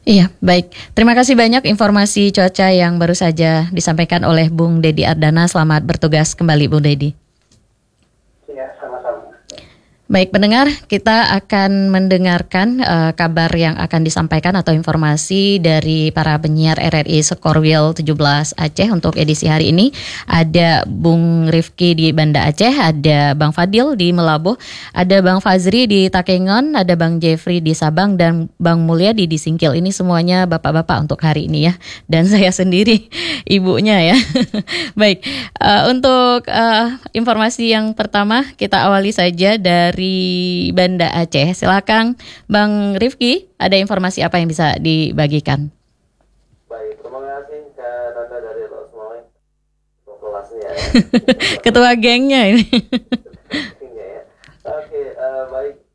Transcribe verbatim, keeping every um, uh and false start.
Iya, baik. Terima kasih banyak informasi cuaca yang baru saja disampaikan oleh Bung Dedi Ardana. Selamat bertugas kembali, Bung Dedi. Iya, sama-sama. Baik pendengar, kita akan mendengarkan uh, kabar yang akan disampaikan atau informasi dari para penyiar R R I Skorwil tujuh belas Aceh untuk edisi hari ini. Ada Bung Rifki di Banda Aceh, ada Bang Fadil di Melabuh, ada Bang Fazri di Takengon, ada Bang Jeffrey di Sabang, dan Bang Mulyadi di Singkil. Ini semuanya bapak-bapak untuk hari ini ya. Dan saya sendiri ibunya ya. Baik, uh, untuk uh, informasi yang pertama kita awali saja dari dari Banda Aceh. Silakan Bang Rifki, ada informasi apa yang bisa dibagikan? Baik, terima kasih Kak Tata dari Rosmawai untuk kelasnya ya. Ketua gengnya ini. ya. Oke, uh, baik.